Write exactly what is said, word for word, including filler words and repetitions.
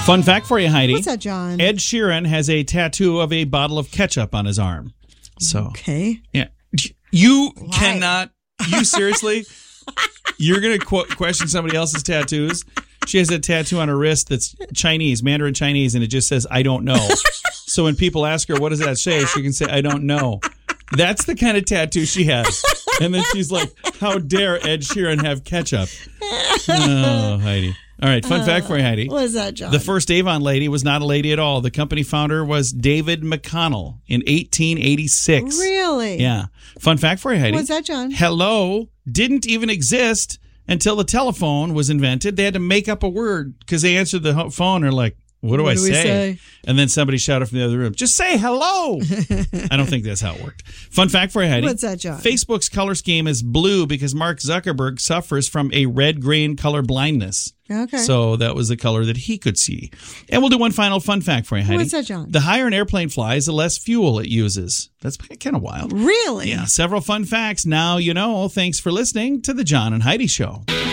Fun fact for you, Heidi. What's that, John? Ed Sheeran has a tattoo of a bottle of ketchup on his arm. So, okay. Yeah. You Why? cannot, you seriously, you're going to qu- question somebody else's tattoos? She has a tattoo on her wrist that's Chinese, Mandarin Chinese, and it just says, I don't know. So when people ask her, what does that say? She can say, I don't know. That's the kind of tattoo she has. And then she's like, how dare Ed Sheeran have ketchup? Oh, Heidi. All right, fun uh, fact for you, Heidi. What is that, John? The first Avon lady was not a lady at all. The company founder was David McConnell in eighteen eighty-six. Really? Yeah. Fun fact for you, Heidi. What's that, John? Hello didn't even exist until the telephone was invented. They had to make up a word because they answered the phone and are like, what do what I do say? say? And then somebody shouted from the other room, just say hello. I don't think that's how it worked. Fun fact for you, Heidi. What's that, John? Facebook's color scheme is blue because Mark Zuckerberg suffers from a red-green color blindness. Okay. So that was the color that he could see. And we'll do one final fun fact for you, Heidi. What's that, John? The higher an airplane flies, the less fuel it uses. That's kind of wild. Really? Yeah, several fun facts. Now you know. Thanks for listening to the John and Heidi Show.